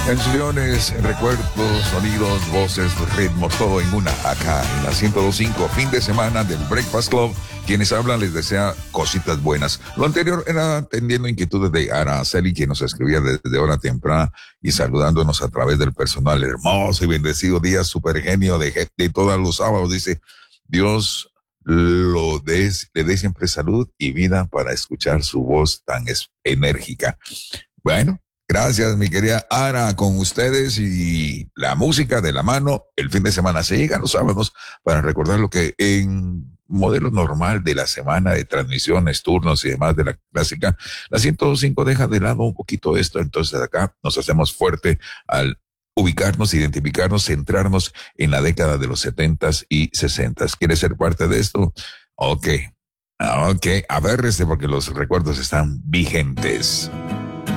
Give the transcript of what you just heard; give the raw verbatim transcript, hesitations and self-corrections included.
Canciones, recuerdos, sonidos, voces, ritmos, todo en una, acá en la ciento dos punto cinco, fin de semana del Breakfast Club. Quienes hablan les desea cositas buenas. Lo anterior era atendiendo inquietudes de Araceli, quien nos escribía desde hora temprana y saludándonos a través del personal. Hermoso y bendecido día, super genio de, de todos los sábados. Dice, Dios lo des, le dé siempre salud y vida para escuchar su voz tan es, enérgica. Bueno, gracias, mi querida Ara, con ustedes y la música de la mano. El fin de semana se llega los sábados para recordar lo que en modelo normal de la semana de transmisiones, turnos y demás de la clásica, la ciento dos punto cinco deja de lado un poquito esto. Entonces acá nos hacemos fuerte al ubicarnos, identificarnos, centrarnos en la década de los setentas y sesentas. ¿Quieres ser parte de esto? Ok, ok, a ver, este porque los recuerdos están vigentes.